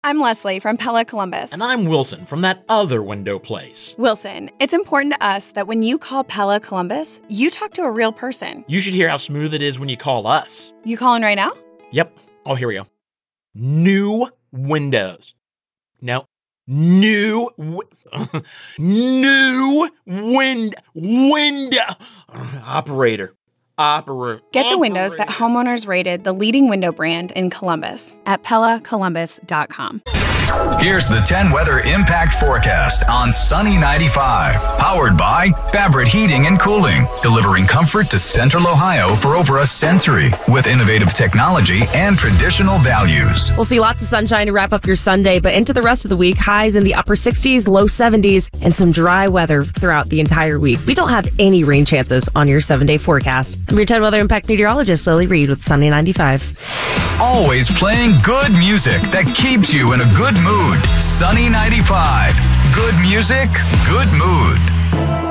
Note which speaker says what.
Speaker 1: I'm Leslie from Pella Columbus.
Speaker 2: And I'm Wilson from that other window place.
Speaker 1: Wilson, it's important to us that when you call Pella Columbus, you talk to a real person.
Speaker 2: You should hear how smooth it is when you call us.
Speaker 1: You calling right now?
Speaker 2: Yep. Oh, here we go. New windows. No. New window. Operator.
Speaker 1: Get the windows that homeowners rated the leading window brand in Columbus at PellaColumbus.com.
Speaker 3: Here's the 10 weather impact forecast on Sunny 95. Powered by Fabric Heating and Cooling, delivering comfort to Central Ohio for over a century with innovative technology and traditional values.
Speaker 4: We'll see lots of sunshine to wrap up your Sunday, but into the rest of the week, highs in the upper 60s, low 70s, and some dry weather throughout the entire week. We don't have any rain chances on your 7-day forecast. I'm your 10 weather impact meteorologist, Lily Reed with Sunny 95.
Speaker 3: Always playing good music that keeps you in a good mood. Sunny 95. Good music, good mood.